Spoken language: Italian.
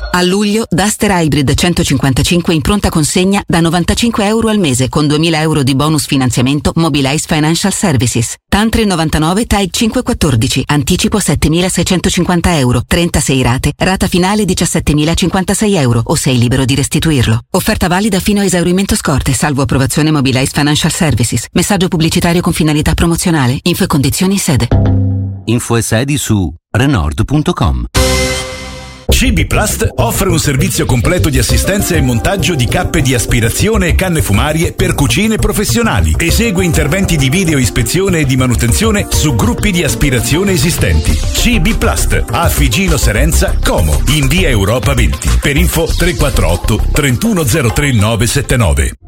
A luglio Duster Hybrid 155 in pronta consegna da €95 al mese con €2.000 di bonus finanziamento Mobilize Financial Services. TAN 399 TAG 514, anticipo €7.650, 36 rate, rata finale €17.056 o sei libero di restituirlo. Offerta valida fino a esaurimento scorte, salvo approvazione Mobilize Financial Services. Messaggio pubblicitario con finalità promozionale. Info e condizioni in sede. Info e sedi su Renault.com. CB Plast offre un servizio completo di assistenza e montaggio di cappe di aspirazione e canne fumarie per cucine professionali. Esegue interventi di video ispezione e di manutenzione su gruppi di aspirazione esistenti. CB Plast a Figino Serenza, Como, in via Europa 20. Per info 348 3103 979.